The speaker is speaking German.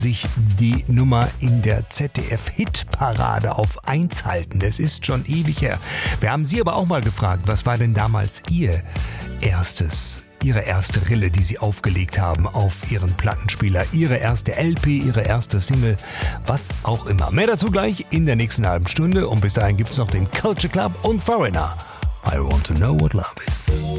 sich die Nummer in der ZDF-Hitparade auf 1 halten. Das ist schon ewig her. Wir haben Sie aber auch mal gefragt, was war denn damals Ihre erste Rille, die Sie aufgelegt haben auf Ihren Plattenspieler, Ihre erste LP, Ihre erste Single, was auch immer. Mehr dazu gleich in der nächsten halben Stunde und bis dahin gibt es noch den Culture Club und Foreigner. I want to know what love is.